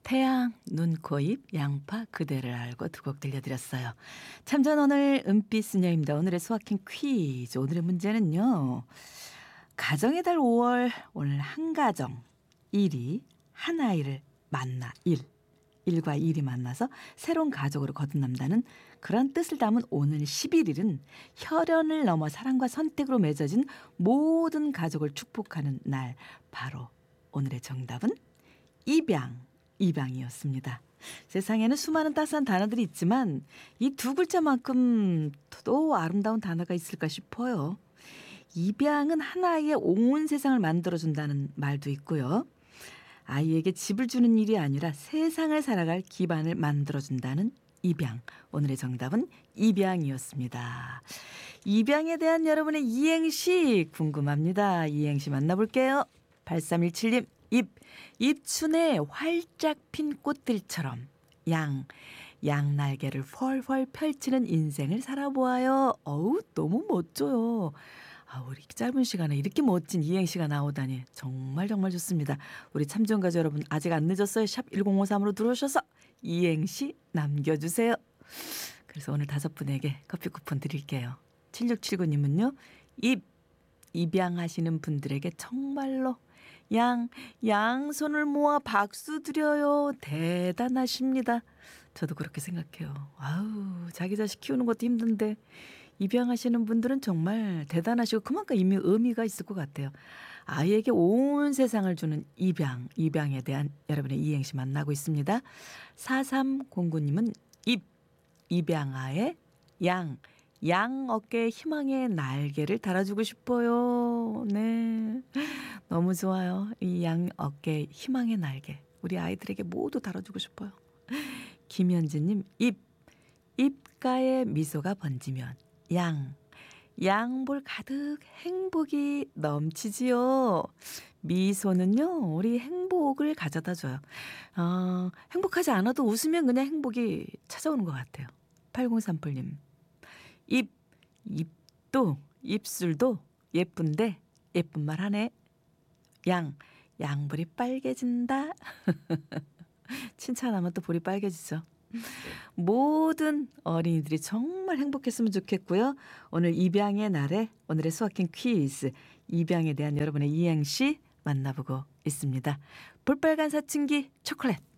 태양, 눈, 코, 입, 양파, 그대를 알고 두 곡 들려드렸어요. 참전 오늘 은빛 수녀입니다. 오늘의 수학행 퀴즈. 오늘의 문제는요. 가정의 달 5월 오늘 한 가정 1이 한 아이를 만나 1과 1이 만나서 새로운 가족으로 거듭난다는 그런 뜻을 담은 오늘 11일은 혈연을 넘어 사랑과 선택으로 맺어진 모든 가족을 축복하는 날. 바로 오늘의 정답은 입양이었습니다. 세상에는 수많은 따스한 단어들이 있지만 이 두 글자만큼 또 아름다운 단어가 있을까 싶어요. 입양은 한 아이의 온 세상을 만들어준다는 말도 있고요. 아이에게 집을 주는 일이 아니라 세상을 살아갈 기반을 만들어준다는 입양. 오늘의 정답은 입양이었습니다. 입양에 대한 여러분의 이행시 궁금합니다. 이행시 만나볼게요. 8317님. 입춘에 활짝 핀 꽃들처럼 양날개를 펄펄 펼치는 인생을 살아보아요. 어우, 너무 멋져요. 우리 짧은 시간에 이렇게 멋진 이행시가 나오다니 정말 좋습니다. 우리 참전가족 여러분, 아직 안 늦었어요. 샵 1053으로 들어오셔서 이행시 남겨주세요. 그래서 오늘 5분에게 커피 쿠폰 드릴게요. 7679님은요. 입양하시는 분들에게 정말로 양손을 모아 박수 드려요. 대단하십니다. 저도 그렇게 생각해요. 자기 자식 키우는 것도 힘든데 입양하시는 분들은 정말 대단하시고 그만큼 이미 의미가 있을 것 같아요. 아이에게 온 세상을 주는 입양에 대한 여러분의 이행시 만나고 있습니다. 4309님은 입양아의 양 어깨에 희망의 날개를 달아주고 싶어요. 네. 너무 좋아요. 이 양 어깨에 희망의 날개. 우리 아이들에게 모두 달아주고 싶어요. 김현진님, 입가에 미소가 번지면 양볼 가득 행복이 넘치지요. 미소는요, 우리 행복을 가져다 줘요. 행복하지 않아도 웃으면 그냥 행복이 찾아오는 것 같아요. 8038님. 입술도 예쁜데 예쁜 말 하네. 양볼이 빨개진다. 칭찬하면 또 볼이 빨개지죠. 모든 어린이들이 정말 행복했으면 좋겠고요. 오늘 입양의 날에 오늘의 수학행 퀴즈, 입양에 대한 여러분의 이행시 만나보고 있습니다. 볼빨간 사춘기 초콜릿